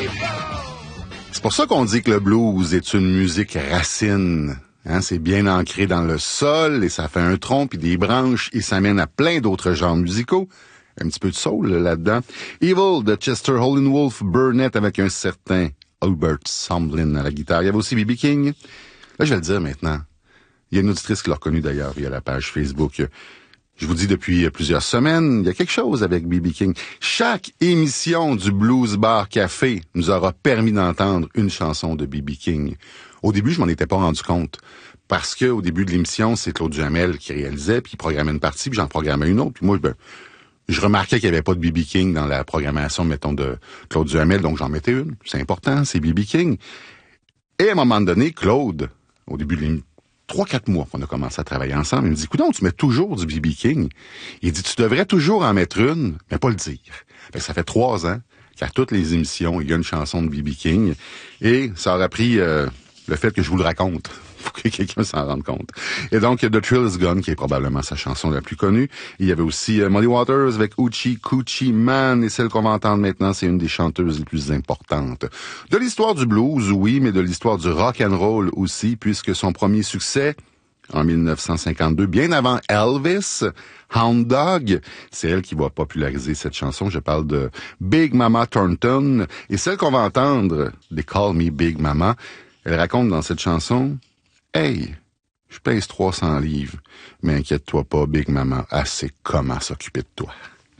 C'est pour ça qu'on dit que le blues est une musique racine. Hein, c'est bien ancré dans le sol et ça fait un tronc puis des branches et ça mène à plein d'autres genres musicaux. Un petit peu de soul là-dedans. Evil de Chester Holdenwolf Burnett avec un certain Albert Somblin à la guitare. Il y avait aussi B.B. King. Là, je vais le dire maintenant. Il y a une auditrice qui l'a reconnu d'ailleurs via la page Facebook. Je vous dis depuis plusieurs semaines, il y a quelque chose avec B.B. King. Chaque émission du Blues Bar Café nous aura permis d'entendre une chanson de B.B. King. Au début, je m'en étais pas rendu compte. Parce que au début de l'émission, c'est Claude Duhamel qui réalisait, puis il programmait une partie, puis j'en programmais une autre. Puis moi, je remarquais qu'il n'y avait pas de B.B. King dans la programmation, mettons, de Claude Duhamel, donc j'en mettais une. C'est important, c'est B.B. King. Et à un moment donné, Claude, au début de l'émission, 3-4 mois qu'on a commencé à travailler ensemble, il me dit, coudonc, tu mets toujours du B.B. King. Il dit, tu devrais toujours en mettre une, mais pas le dire. Fait que ça fait 3 ans qu'à toutes les émissions, il y a une chanson de B.B. King. Et ça aura pris le fait que je vous le raconte pour que quelqu'un s'en rende compte. Et donc, The Thrill Is Gone, qui est probablement sa chanson la plus connue. Il y avait aussi Muddy Waters avec Hoochie Coochie Man, et celle qu'on va entendre maintenant, c'est une des chanteuses les plus importantes. De l'histoire du blues, oui, mais de l'histoire du rock and roll aussi, puisque son premier succès, en 1952, bien avant Elvis, Hound Dog, c'est elle qui va populariser cette chanson. Je parle de Big Mama Thornton, et celle qu'on va entendre, They Call Me Big Mama, elle raconte dans cette chanson, « Hey, je pèse 300 livres, mais inquiète-toi pas, Big Mama, elle sait comment s'occuper de toi. »